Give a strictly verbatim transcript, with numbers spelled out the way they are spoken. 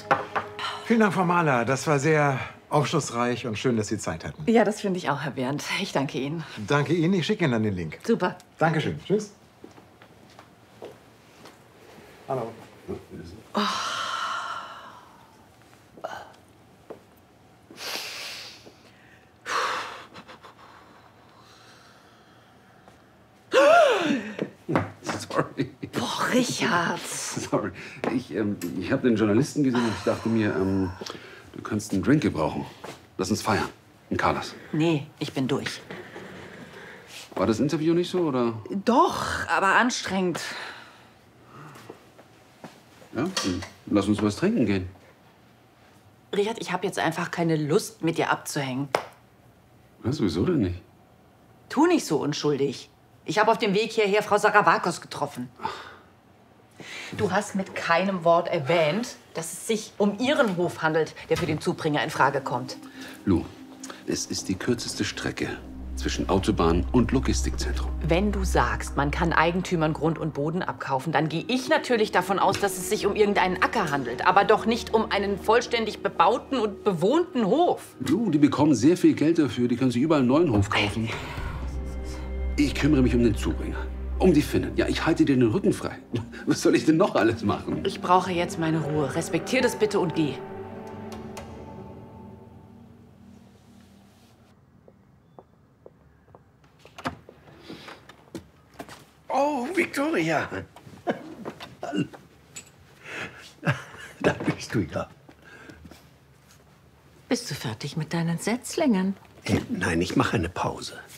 Vielen Dank, Frau Mahler. Das war sehr aufschlussreich und schön, dass Sie Zeit hatten. Ja, das finde ich auch, Herr Berndt. Ich danke Ihnen. Danke Ihnen. Ich schicke Ihnen dann den Link. Super. Dankeschön. Tschüss. Hallo. Oh. Sorry. Boah, Richard. Sorry. Ich, ähm, ich habe den Journalisten gesehen und ich dachte mir, ähm, du könntest einen Drink gebrauchen. Lass uns feiern. In Carlas. Nee, ich bin durch. War das Interview nicht so, oder? Doch, aber anstrengend. Ja, dann lass uns was trinken gehen. Richard, ich habe jetzt einfach keine Lust, mit dir abzuhängen. Was, wieso denn nicht? Tu nicht so unschuldig. Ich habe auf dem Weg hierher Frau Saravakos getroffen. Du hast mit keinem Wort erwähnt, dass es sich um ihren Hof handelt, der für den Zubringer in Frage kommt. Lou, es ist die kürzeste Strecke zwischen Autobahn und Logistikzentrum. Wenn du sagst, man kann Eigentümern Grund und Boden abkaufen, dann gehe ich natürlich davon aus, dass es sich um irgendeinen Acker handelt, aber doch nicht um einen vollständig bebauten und bewohnten Hof. Lou, die bekommen sehr viel Geld dafür. Die können sich überall einen neuen Hof kaufen. Ich kümmere mich um den Zubringer. Um die Finnen. Ja, ich halte dir den Rücken frei. Was soll ich denn noch alles machen? Ich brauche jetzt meine Ruhe. Respektier das bitte und geh. Oh, Victoria. Da bist du ja. Bist du fertig mit deinen Setzlingen? Äh, nein, ich mache eine Pause.